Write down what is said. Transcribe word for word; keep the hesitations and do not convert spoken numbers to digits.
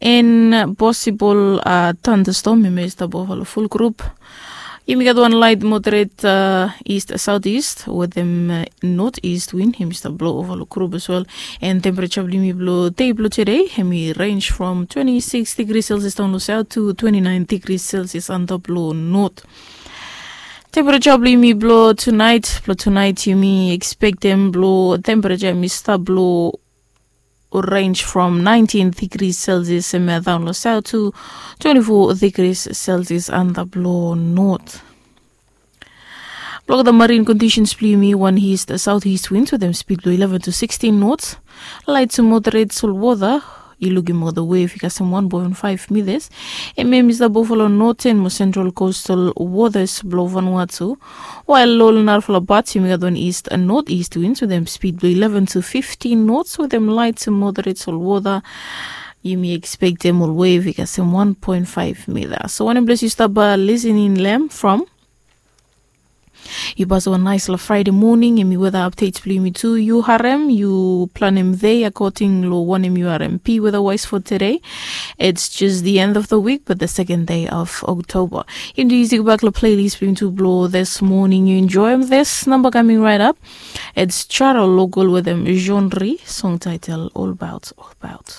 in possible uh, thunderstorm, you may stable for full group. You may get one light moderate uh, east southeast with them uh, northeast wind. He may blow over the group as well. And temperature will blow day blow today. He may range from twenty-six degrees Celsius down south to twenty-nine degrees Celsius on the blow north. Temperature will me blow tonight. Blow tonight you may expect them blow temperature may start blow range from nineteen degrees Celsius down south to twenty-four degrees Celsius and the blow north. Block the marine conditions play me one east southeast winds with them speed blow eleven to sixteen knots. Light to moderate soul weather. Ilugim the wave because some one point five meters. It may miss the Buffalo northern more central coastal waters blow Vanuatu, while low Narfla Bats you may east and northeast winds with them speed blow eleven to fifteen knots with them light to moderate soul weather. You may expect them will wave because some one point five meters. So when bless you start by listening them from you pass one nice Friday morning and me weather updates play me too. You harem, you plan him there according to one M U R M P weather-wise for today. It's just the end of the week, but the second day of October. In the easy back playlist play to blow this morning. You enjoy this number coming right up. It's Charo local with them genre song title All About All About.